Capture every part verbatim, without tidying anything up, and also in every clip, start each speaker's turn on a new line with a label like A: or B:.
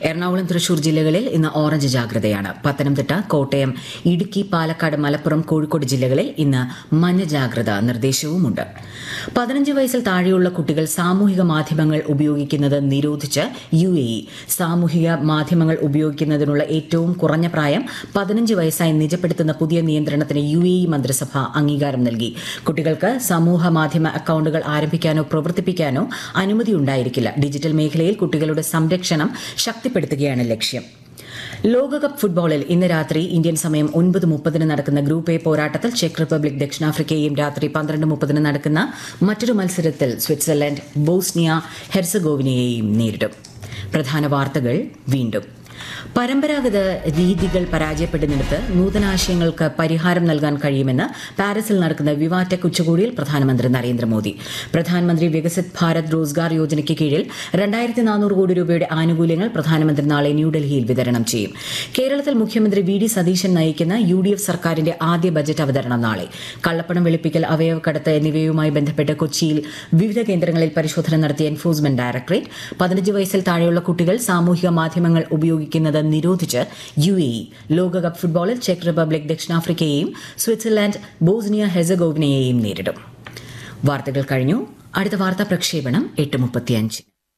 A: എറണാകുളം, തൃശൂർ ജില്ലകളിൽ ഇന്ന് ഓറഞ്ച് ജാഗ്രതയാണ്. പത്തനംതിട്ട, കോട്ടയം, ഇടുക്കി, പാലക്കാട്, മലപ്പുറം, കോഴിക്കോട് ജില്ലകളിൽ ഇന്ന് മഞ്ഞ ജാഗ്രതാ നിർദ്ദേശവുമുണ്ട്. പതിനഞ്ച് വയസ്സിൽ താഴെയുള്ള കുട്ടികൾ സാമൂഹിക മാധ്യമങ്ങൾ ഉപയോഗിക്കുന്നത് നിരോധിച്ച് യു എ ഇ. സാമൂഹിക മാധ്യമങ്ങൾ ഉപയോഗിക്കുന്നതിനുള്ള ഏറ്റവും കുറഞ്ഞ പ്രായം പതിനഞ്ച് വയസ്സായി നിജപ്പെടുത്തുന്ന പുതിയ നിയന്ത്രണത്തിന് യു എ ഇ മന്ത്രിസഭ അംഗീകാരം നൽകി. കുട്ടികൾക്ക് സമൂഹ മാധ്യമ അക്കൌണ്ടുകൾ ആരംഭിക്കാനോ പ്രവർത്തിപ്പിക്കാനോ അനുമതിയുണ്ടായിരിക്കില്ല. ഡിജിറ്റൽ മേഖലയിൽ കുട്ടികളുടെ സംരക്ഷണം ശക്തിപ്പെടുത്തുകയാണ് ലക്ഷ്യം. ലോകകപ്പ് ഫുട്ബോളിൽ ഇന്ന് രാത്രി ഇന്ത്യൻ സമയം ഒൻപത് മുപ്പതിന് നടക്കുന്ന ഗ്രൂപ്പ് എ പോരാട്ടത്തിൽ ചെക്ക് റിപ്പബ്ലിക് ദക്ഷിണാഫ്രിക്കയെയും, രാത്രി പന്ത്രണ്ട് മുപ്പതിന് നടക്കുന്ന മറ്റൊരു മത്സരത്തിൽ സ്വിറ്റ്സർലൻഡ് ബോസ്നിയ ഹെർസഗോവിനയെയും നേരിടും. പ്രധാന വാർത്തകൾ വീണ്ടും. പരമ്പരാഗത രീതികൾ പരാജയപ്പെടുന്നിടത്ത് നൂതനാശയങ്ങൾക്ക് പരിഹാരം നൽകാൻ കഴിയുമെന്ന് പാരീസിൽ നടക്കുന്ന വിവാടെക് ഉച്ചകോടിയിൽ പ്രധാനമന്ത്രി നരേന്ദ്രമോദി. പ്രധാനമന്ത്രി വികസിത് ഭാരത് റോസ്ഗാർ യോജനയ്ക്ക് കീഴിൽ രണ്ടായിരത്തി നാനൂറ് കോടി രൂപയുടെ ആനുകൂല്യങ്ങൾ പ്രധാനമന്ത്രി നാളെ ന്യൂഡൽഹിയിൽ വിതരണം ചെയ്യും. കേരളത്തിൽ മുഖ്യമന്ത്രി വി ഡി സതീശൻ നയിക്കുന്ന യു ഡി എഫ് സർക്കാരിന്റെ ആദ്യ ബജറ്റ് അവതരണം നാളെ. കള്ളപ്പണം വെളുപ്പിക്കൽ, അവയവക്കടത്ത് എന്നിവയുമായി ബന്ധപ്പെട്ട് കൊച്ചിയിൽ വിവിധ കേന്ദ്രങ്ങളിൽ പരിശോധന നടത്തിയ എൻഫോഴ്സ്മെന്റ് ഡയറക്ടറേറ്റ്. പതിനഞ്ച് വയസ്സിൽ താഴെയുള്ള കുട്ടികൾ സാമൂഹിക മാധ്യമങ്ങൾ ഉപയോഗിക്കുന്നത് നിരോധിച്ച് യു എ ഇ. ലോകകപ്പ് ഫുട്ബോളിൽ ചെക്ക് റിപ്പബ്ലിക് ദക്ഷിണാഫ്രിക്കയെയും സ്വിറ്റ്സർലൻഡ് ബോസ്നിയ ഹെർസഗോവിനയെയും നേരിടും. വാർത്തകൾ കഴിഞ്ഞു. അടുത്ത വാർത്താ പ്രക്ഷേപണം എട്ട് മുപ്പത്തിയഞ്ച്.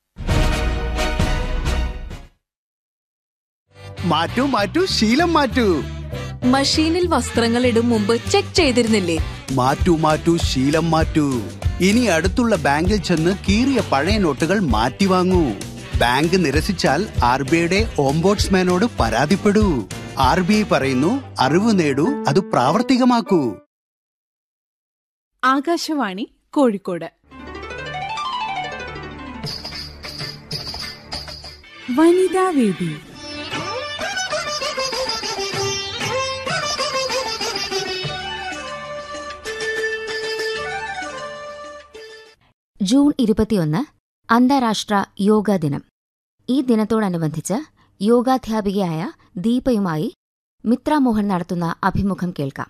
B: മാറ്റൂ മാറ്റൂ ശീലം മാറ്റൂ.
C: മഷീനിൽ വസ്ത്രങ്ങൾ ഇടും മുമ്പ് ചെക്ക് ചെയ്തിരുന്നില്ലേ?
B: മാറ്റൂ മാറ്റൂ ശീലം മാറ്റൂ. ഇനി അടുത്തുള്ള ബാങ്കിൽ ചെന്ന് കീറിയ പഴയ നോട്ടുകൾ മാറ്റി വാങ്ങൂ. ബാങ്ക് നിരസിച്ചാൽ ആർ ബി ഐയുടെ ഓംബോഡ്സ്മാനോട് പരാതിപ്പെടൂ. ആർ ബി ഐ പറയുന്നു, അറിവ് നേടൂ, അത് പ്രാവർത്തികമാക്കൂ.
D: ആകാശവാണി കോഴിക്കോട്. വനിതാ വേദി.
E: ജൂൺ ഇരുപത്തിയൊന്ന് അന്താരാഷ്ട്ര യോഗാ ദിനം. ഈ ദിനത്തോടനുബന്ധിച്ച് യോഗാധ്യാപികയായ ദീപയുമായി മിത്ര മോഹൻ നടത്തുന്ന അഭിമുഖം കേൾക്കാം.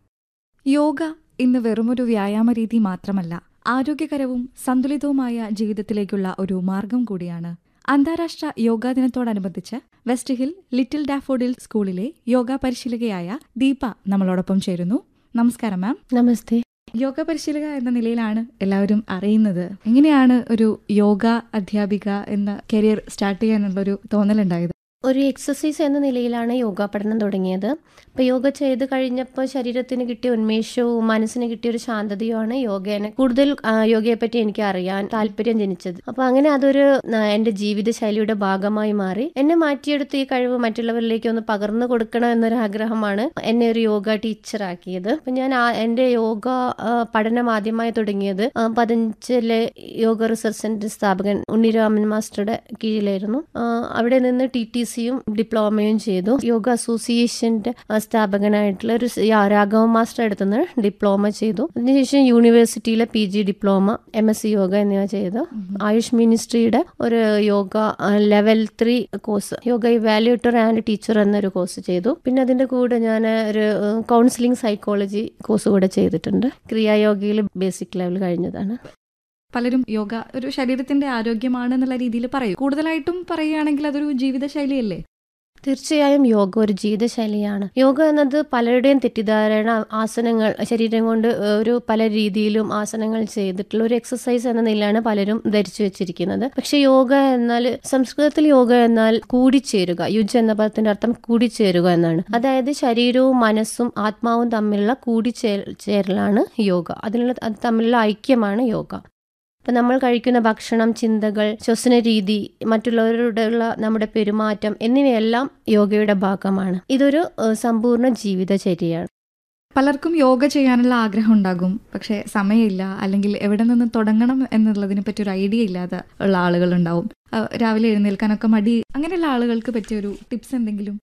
F: യോഗ ഇന്ന് വെറുമൊരു വ്യായാമ രീതി മാത്രമല്ല, ആരോഗ്യകരവും സന്തുലിതവുമായ ജീവിതത്തിലേക്കുള്ള ഒരു മാർഗം കൂടിയാണ്. അന്താരാഷ്ട്ര യോഗാ ദിനത്തോടനുബന്ധിച്ച് വെസ്റ്റ് ഹിൽ ലിറ്റിൽ ഡാഫോഡിൽ സ്കൂളിലെ യോഗാ പരിശീലകയായ ദീപ നമ്മളോടൊപ്പം ചേരുന്നു. നമസ്കാരം മാം.
G: നമസ്തേ.
F: യോഗ പരിശീലക എന്ന നിലയിലാണ് എല്ലാവരും അറിയുന്നത്. എങ്ങനെയാണ് ഒരു യോഗ അധ്യാപിക എന്ന കരിയർ സ്റ്റാർട്ട് ചെയ്യാനുള്ളൊരു തോന്നലുണ്ടായത്?
G: ഒരു എക്സസൈസ് എന്ന നിലയിലാണ് യോഗ പഠനം തുടങ്ങിയത്. അപ്പോൾ യോഗ ചെയ്ത് കഴിഞ്ഞപ്പോൾ ശരീരത്തിന് കിട്ടിയ ഉന്മേഷവും മനസ്സിന് കിട്ടിയ ഒരു ശാന്തതയുമാണ് യോഗേനെ കൂടുതൽ യോഗയെപ്പറ്റി എനിക്ക് അറിയാൻ താല്പര്യം ജനിച്ചത്. അപ്പോൾ അങ്ങനെ അതൊരു എൻ്റെ ജീവിതശൈലിയുടെ ഭാഗമായി മാറി. എന്നെ മാറ്റിയെടുത്ത് ഈ കഴിവ് മറ്റുള്ളവരിലേക്ക് ഒന്ന് പകർന്നു കൊടുക്കണം എന്നൊരു ആഗ്രഹമാണ് എന്നെ ഒരു യോഗ ടീച്ചറാക്കിയത്. അപ്പം ഞാൻ എൻ്റെ യോഗ പഠനം ആദ്യമായി തുടങ്ങിയത് പതിനഞ്ചിലെ യോഗ റിസർച്ച് സെന്റർ സ്ഥാപകൻ ഉണ്ണിരാമൻ മാസ്റ്ററുടെ കീഴിലായിരുന്നു. അവിടെ നിന്ന് ടി ടി സിയും ഡിപ്ലോമയും ചെയ്തു. യോഗ അസോസിയേഷന്റെ സ്ഥാപകനായിട്ടുള്ള ഒരു രാഘവ മാസ്റ്റർ അടുത്തുനിന്ന് ഡിപ്ലോമ ചെയ്തു. അതിനുശേഷം യൂണിവേഴ്സിറ്റിയിലെ P G diploma, M S C yoga എന്നിവ ചെയ്തു. ആയുഷ് മിനിസ്ട്രിയുടെ ഒരു yoga level three course, yoga evaluator and teacher എന്നൊരു കോഴ്സ് ചെയ്തു. പിന്നെ അതിന്റെ കൂടെ ഞാൻ ഒരു കൗൺസിലിംഗ് സൈക്കോളജി കോഴ്സ് കൂടെ ചെയ്തിട്ടുണ്ട്. ക്രിയായോഗയിൽ ബേസിക് ലെവൽ കഴിഞ്ഞതാണ്.
F: പലരും യോഗ ഒരു ശരീരത്തിന്റെ ആരോഗ്യമാണെന്നുള്ള രീതിയിൽ പറയും. കൂടുതലായിട്ടും പറയുകയാണെങ്കിൽ അതൊരു ജീവിതശൈലിയല്ലേ?
G: തീർച്ചയായും യോഗ ഒരു ജീവിതശൈലിയാണ്. യോഗ എന്നത് പലരുടെയും തെറ്റിദ്ധാരണ, ആസനങ്ങൾ ശരീരം കൊണ്ട് ഒരു പല രീതിയിലും ആസനങ്ങൾ ചെയ്തിട്ടുള്ള ഒരു എക്സസൈസ് എന്ന നിലയിലാണ് പലരും ധരിച്ചു വെച്ചിരിക്കുന്നത്. പക്ഷെ യോഗ എന്നാൽ, സംസ്കൃതത്തിൽ യോഗ എന്നാൽ കൂടിച്ചേരുക. യുജ് എന്ന പദത്തിന്റെ അർത്ഥം കൂടിച്ചേരുക എന്നാണ്. അതായത് ശരീരവും മനസ്സും ആത്മാവും തമ്മിലുള്ള കൂടിച്ചേരലാണ് യോഗ. അതിനുള്ള അത് തമ്മിലുള്ള ഐക്യമാണ് യോഗ. അപ്പം നമ്മൾ കഴിക്കുന്ന ഭക്ഷണം, ചിന്തകൾ, ശ്വസന രീതി, മറ്റുള്ളവരോടുള്ള നമ്മുടെ പെരുമാറ്റം എന്നിവയെല്ലാം യോഗയുടെ ഭാഗമാണ്. ഇതൊരു സമ്പൂർണ്ണ ജീവിതചര്യയാണ്.
F: പലർക്കും യോഗ ചെയ്യാനുള്ള ആഗ്രഹം ഉണ്ടാകും, പക്ഷെ സമയമില്ല, അല്ലെങ്കിൽ എവിടെ നിന്ന് തുടങ്ങണം എന്നുള്ളതിനെ പറ്റി ഒരു ഐഡിയ ഇല്ലാതെ ഉള്ള ആളുകളുണ്ടാവും. രാവിലെ എഴുന്നേൽക്കാനൊക്കെ മടി. അങ്ങനെയുള്ള ആളുകൾക്ക് പറ്റിയ ഒരു ടിപ്സ് എന്തെങ്കിലും?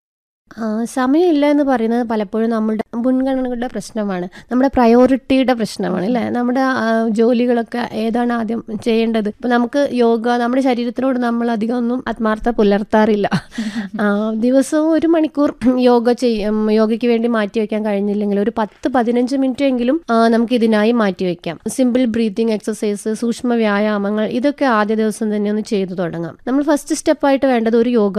G: സമയമില്ല എന്ന് പറയുന്നത് പലപ്പോഴും നമ്മളുടെ മുൻഗണനകളുടെ പ്രശ്നമാണ്, നമ്മുടെ പ്രയോറിറ്റിയുടെ പ്രശ്നമാണ് അല്ലേ. നമ്മുടെ ജോലികളൊക്കെ ഏതാണ് ആദ്യം ചെയ്യേണ്ടത്. ഇപ്പം നമുക്ക് യോഗ, നമ്മുടെ ശരീരത്തിനോട് നമ്മൾ അധികം ഒന്നും ആത്മാർത്ഥ പുലർത്താറില്ല. ദിവസവും ഒരു മണിക്കൂർ യോഗ ചെയ്യും യോഗയ്ക്ക് വേണ്ടി മാറ്റിവെക്കാൻ കഴിഞ്ഞില്ലെങ്കിൽ ഒരു പത്ത് പതിനഞ്ച് മിനിറ്റ് എങ്കിലും നമുക്ക് ഇതിനായി മാറ്റിവെക്കാം. സിമ്പിൾ ബ്രീതിങ് എക്സസൈസ്, സൂക്ഷ്മ വ്യായാമങ്ങൾ, ഇതൊക്കെ ആദ്യ ദിവസം തന്നെ ഒന്ന് ചെയ്തു തുടങ്ങാം. നമ്മൾ ഫസ്റ്റ് സ്റ്റെപ്പായിട്ട് വേണ്ടത് ഒരു യോഗ